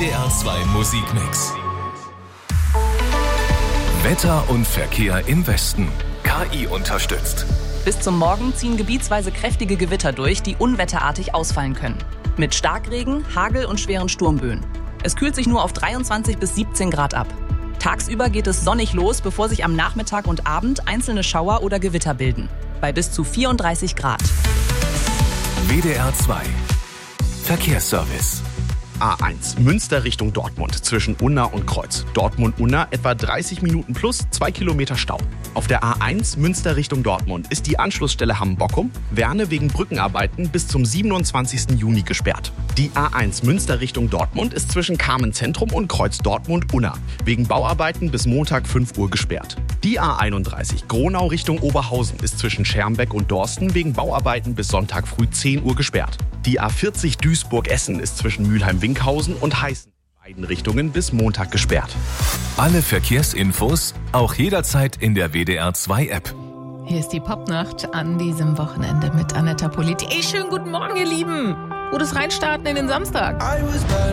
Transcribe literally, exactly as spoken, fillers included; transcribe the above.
D R zwei Musikmix. Wetter und Verkehr im Westen. K I unterstützt. Bis zum Morgen ziehen gebietsweise kräftige Gewitter durch, die unwetterartig ausfallen können. Mit Starkregen, Hagel und schweren Sturmböen. Es kühlt sich nur auf dreiundzwanzig bis siebzehn Grad ab. Tagsüber geht es sonnig los, bevor sich am Nachmittag und Abend einzelne Schauer oder Gewitter bilden. Bei bis zu vierunddreißig Grad. W D R zwei Verkehrsservice. A eins, Münster Richtung Dortmund, zwischen Unna und Kreuz. Dortmund-Unna etwa dreißig Minuten plus zwei Kilometer Stau. Auf der A eins, Münster Richtung Dortmund, ist die Anschlussstelle Hamm-Bockum, Werne wegen Brückenarbeiten bis zum siebenundzwanzigsten Juni gesperrt. Die A eins, Münster Richtung Dortmund, ist zwischen Carmen-Zentrum und Kreuz Dortmund-Unna, wegen Bauarbeiten bis Montag fünf Uhr gesperrt. Die A einunddreißig, Gronau Richtung Oberhausen, ist zwischen Schermbeck und Dorsten wegen Bauarbeiten bis Sonntag früh zehn Uhr gesperrt. Die A vierzig, Duisburg-Essen, ist zwischen Mülheim-Winkhausen und Heißen in beiden Richtungen bis Montag gesperrt. Alle Verkehrsinfos auch jederzeit in der W D R zwei App. Hier ist die Popnacht an diesem Wochenende mit Anetta Politi. Ey, schönen guten Morgen, ihr Lieben. Gutes Reinstarten in den Samstag.